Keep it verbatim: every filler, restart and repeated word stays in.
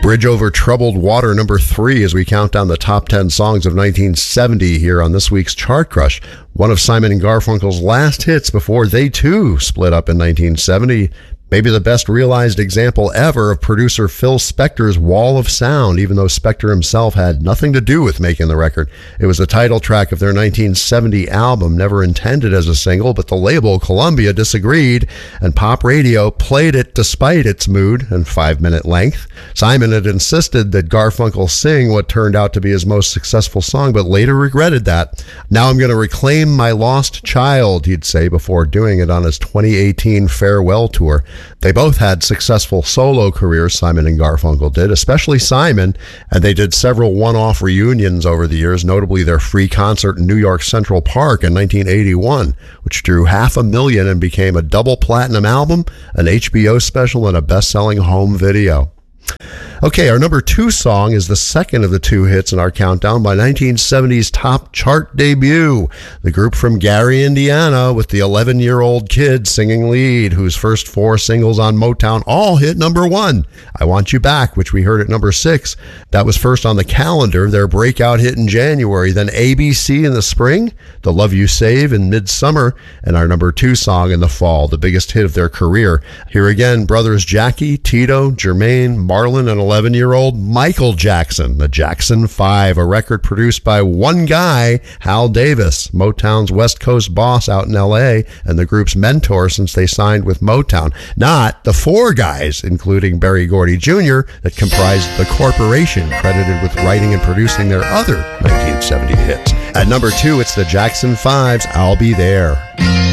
Bridge Over Troubled Water, number three, as we count down the top ten songs of nineteen seventy here on this week's Chart Crush. One of Simon and Garfunkel's last hits before they too split up in nineteen seventy. Maybe the best realized example ever of producer Phil Spector's Wall of Sound, even though Spector himself had nothing to do with making the record. It was the title track of their nineteen seventy album, never intended as a single, but the label, Columbia, disagreed, and pop radio played it despite its mood and five-minute length. Simon had insisted that Garfunkel sing what turned out to be his most successful song, but later regretted that. Now I'm going to reclaim my lost child, he'd say, before doing it on his twenty eighteen farewell tour. They both had successful solo careers, Simon and Garfunkel did, especially Simon, and they did several one-off reunions over the years, notably their free concert in New York Central Park in nineteen eighty-one, which drew half a million and became a double platinum album, an H B O special, and a best-selling home video. Okay, our number two song is the second of the two hits in our countdown by nineteen seventies top chart debut. The group from Gary, Indiana, with the eleven-year-old kid singing lead, whose first four singles on Motown all hit number one. I Want You Back, which we heard at number six. That was first on the calendar, their breakout hit in January. Then A B C in the spring, The Love You Save in midsummer, and our number two song in the fall, the biggest hit of their career. Here again, brothers Jackie, Tito, Jermaine, Marlon, and eleven-year-old Michael Jackson, the Jackson Five, a record produced by one guy, Hal Davis, Motown's West Coast boss out in L A and the group's mentor since they signed with Motown. Not the four guys, including Berry Gordy Junior, that comprised the corporation credited with writing and producing their other nineteen seventy hits. At number two, it's the Jackson Five's I'll Be There.